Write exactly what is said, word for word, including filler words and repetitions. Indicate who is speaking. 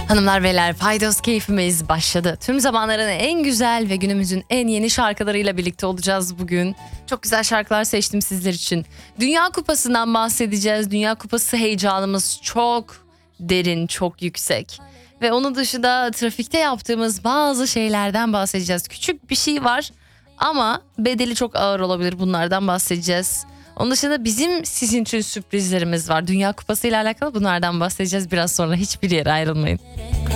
Speaker 1: Hanımlar beyler, Paydos keyfimiz başladı. Tüm zamanların en güzel ve günümüzün en yeni şarkılarıyla birlikte olacağız bugün. Çok güzel şarkılar seçtim sizler için. Dünya Kupası'ndan bahsedeceğiz. Dünya Kupası heyecanımız çok derin, çok yüksek. Ve onun dışında trafikte yaptığımız bazı şeylerden bahsedeceğiz. Küçük bir şey var ama bedeli çok ağır olabilir, bunlardan bahsedeceğiz. Onun dışında bizim sizin için sürprizlerimiz var. Dünya Kupası ile alakalı bunlardan bahsedeceğiz biraz sonra. Hiçbir yere ayrılmayın.